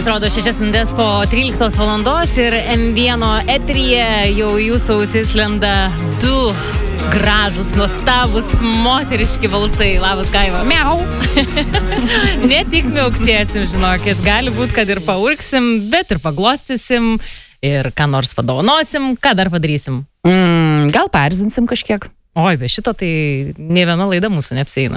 Atrodo 6 minutės po 13 valandos ir M1 eteryje jau jūsų ausis lenda du gražus, nuostabus, moteriški balsai. Labas, Kaiva. Miau. Ne tik miauksėsim, žinokit, gali būti, kad ir paurksim, bet ir paglostysim ir ką nors padovanosim, ką dar padarysim. Gal paerzinsim kažkiek. Oi, be šito tai nė viena laida mūsų neapsieina.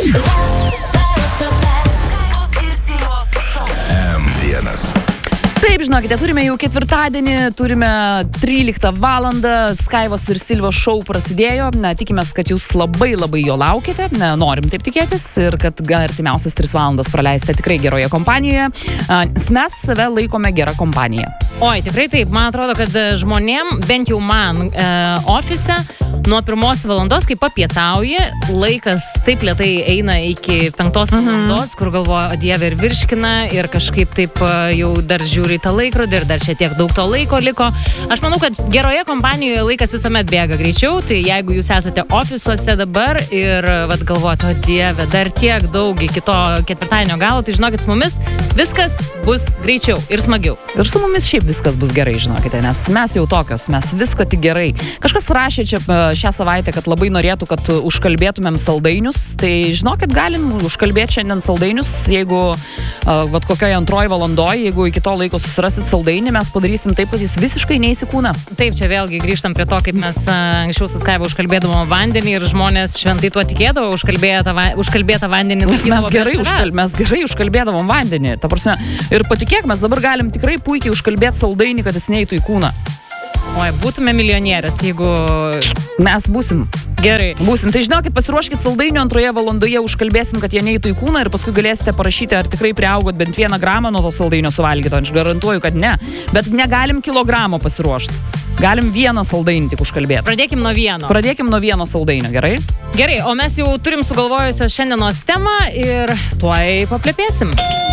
Taip, žinokite, turime jau ketvirtadienį, turime 13 valandą, Skaivos ir Silvos šou prasidėjo, tikimės, kad jūs labai jo laukite, norim taip tikėtis ir kad artimiausias 3 valandas praleisite tikrai geroje kompanijoje, mes save laikome gerą kompaniją. Oi, tikrai taip, man atrodo, kad žmonėm, bent jau man ofise, nuo 1 valandos, kai papietauji, laikas taip lėtai eina iki 5 valandos, kur galvoju, o Dieve, ir virškina, ir kažkaip taip jau dar žiūri tą laikrodį ir dar čia tiek daug to laiko liko. Aš manau, kad geroje kompanijoje laikas visuomet bėga greičiau, tai jeigu jūs esate ofisuose dabar ir galvojate, o Dieve, dar tiek daug iki to ketvirtadienio galo, tai žinokit, su mumis viskas bus greičiau ir smagiau. Ir su mumis šiaip viskas bus gerai, žinokite, nes mes jau tokios, mes viską tik gerai. Kažkas rašė čia šią savaitę, kad labai norėtų, kad užkalbėtumėm saldainius, tai žinokit, galim užkalbėti šiandien saldainius, jeigu kokioje 2 valandoje, jeigu iki to laiko susirasit saldainį, mes padarysim taip, kad jis visiškai neis į kūną. Taip, čia vėlgi grįžtam prie to, kaip mes anksčiau su Skaiva užkalbėdavom vandenį ir žmonės šventai tuo tikėdavo, užkalbėtą vandenį. Mes gerai užkalbėdavom vandenį, ta prasme, ir patikėk, mes dabar galim tikrai puikiai užkalbėti saldainį, kad jis neįtų į kūną. Oi, būtume milijonierės, jeigu... Mes būsim. Gerai. Būsim. Tai žinokit, pasiruoškit saldainių, 2 valandoje užkalbėsim, kad jie neįtų į kūną ir paskui galėsite parašyti, ar tikrai priaugot bent 1 gramą nuo to saldainio suvalgyti. Aš garantuoju, kad ne. Bet negalim kilogramo pasiruošti. Galim 1 saldainį tik užkalbėti. Pradėkim nuo 1. Saldainio, gerai? Gerai, o mes jau turim sugalvojusią šiandienos temą ir tuoj paplepėsim.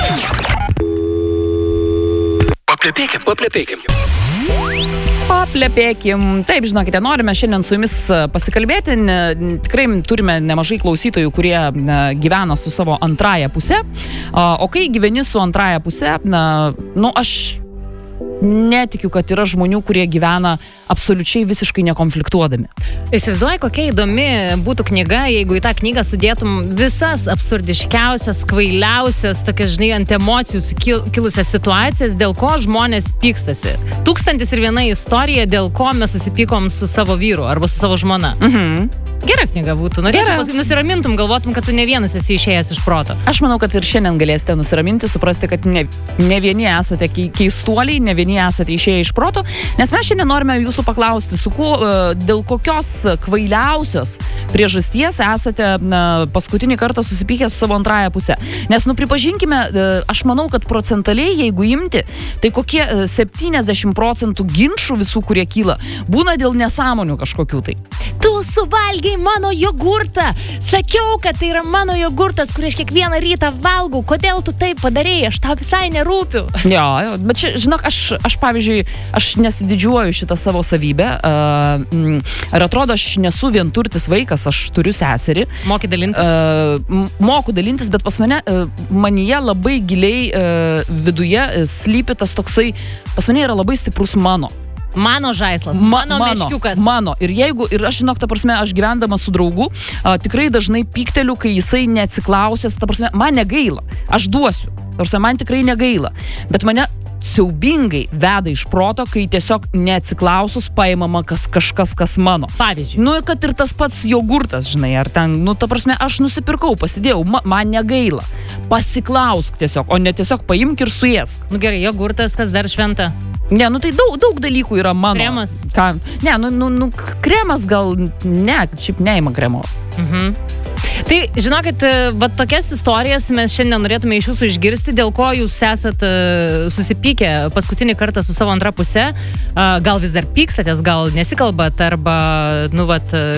Paplepėkim. Taip, žinokite, norime šiandien su jumis pasikalbėti. Tikrai turime nemažai klausytojų, kurie gyvena su savo antrąja puse. O kai gyveni su antrąja puse, aš netikiu, kad yra žmonių, kurie gyvena absoliučiai visiškai nekonfliktuodami. Įsivaizduoji, kokia įdomi būtų knyga, jeigu į tą knygą sudėtum visas absurdiškiausias, kvailiausias, tokias, žinai, ant emocijų kilusias situacijas, dėl ko žmonės pykstasi. 1001 istorija, dėl ko mes susipykom su savo vyru arba su savo žmona. Gera knyga būtų. Norėčiau, nusiramintum, galvotum, kad tu ne vienas esi išėjęs iš proto. Aš manau, kad ir šiandien galėsite nusiraminti, suprasti, kad ne vieni esate keistuoliai, ne vieni esate išėję iš proto, nes mes šiandien norime jūsų paklausti, dėl kokios kvailiausios priežasties esate paskutinį kartą susipykę su savo antrąja puse. Nes, pripažinkime, aš manau, kad procentaliai, jeigu imti, tai kokie 70% ginčų visų, kurie kyla, būna dėl nesąmonių kažkokių tai. Tu suvalgiai mano jogurtą. Sakiau, kad tai yra mano jogurtas, kurį aš kiekvieną rytą valgau. Kodėl tu taip padarėjai? Aš tau visai nerūpiu. Jo, bet čia, žinok, aš pavyzdžiui, aš nesididžiuoju šitą savo savybę. Ir atrodo, aš nesu vienturtis vaikas, aš turiu seserį. Moki dalintis? Moku dalintis, bet pas manyje labai giliai viduje slypi tas toksai, pas mane yra labai stiprus mano žaislas, mano meškiukas. Ir aš, žinok, ta prasme, aš gyvendama su draugu, tikrai dažnai pykteliu, kai jisai neatsiklausęs, ta prasme, man negaila. Aš duosiu. Ta prasme, man tikrai negaila. Bet mane siaubingai veda iš proto, kai tiesiog neatsiklausus paimama kažkas, kas mano. Pavyzdžiui. Kad ir tas pats jogurtas, žinai, ar ten, ta prasme, aš nusipirkau, pasidėjau, man negaila. Pasiklausk tiesiog, o ne tiesiog paimk ir suėsk. Gerai, jogurtas, kas dar šventa? Ne, tai daug dalykų yra mano. Kremas? Ką? Ne, kremas gal, ne, šiaip neima kremo. Tai, žinokit, tokias istorijas mes šiandien norėtume iš jūsų išgirsti, dėl ko jūs esat susipykę paskutinį kartą su savo antra puse. Gal vis dar pykstatės, gal nesikalbat, arba,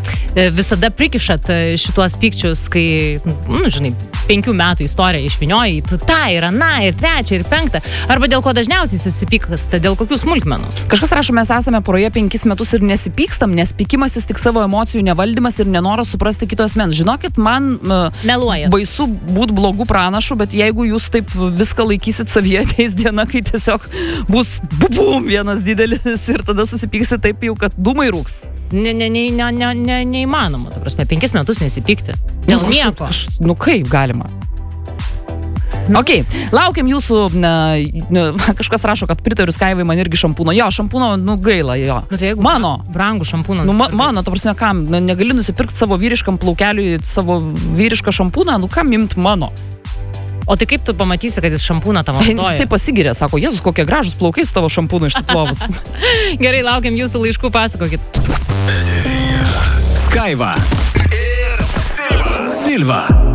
visada prikišat šituos pykčius, kai, žinai, 5 metų istoriją išvinioji, tu tą ir aną, ir 3, ir 5, arba dėl ko dažniausiai susipyksta, dėl kokių smulkmenų. Kažkas rašo, mes esame poroje 5 metus ir nesipykstam, nes pykimasis tik savo emocijų nevaldymas ir nenoras suprasti kito asmens. Žinokit, man baisu būt blogų pranašų, bet jeigu jūs taip viską laikysit savyje, ateis diena, kai tiesiog bus bum, vienas didelis ir tada susipyksit taip jau, kad dūmai rūks. Neįmanoma, ta prasme, 5 metus nesipykti. Dėl nieko. Kaip galima? Ok, laukiam jūsų, kažkas rašo, kad pritariu Skaivai, man irgi šampūno. Jo, šampūno, gaila, jo. Tai jeigu mano. Brangų šampūną. Mano, ta prasme, kam? Negali nusipirkti savo vyriškam plaukeliui savo vyrišką šampūną, kam imt mano? O tai kaip tu pamatysi, kad jis šampūną tavo naudoja? Jisai pasigirė, sako, Jėzus, kokie gražus plaukai su tavo šampūnu išsiplovus. Gerai, laukiam jūsų laiškų, pasakokit. Skaiva ir Silva.